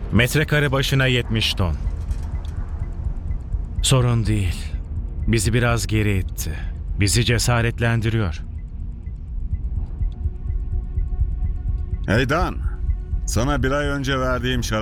Metrekare başına 70 ton. Sorun değil. Bizi biraz geri itti. Bizi cesaretlendiriyor. Hey Dan, sana bir ay önce verdiğim şarap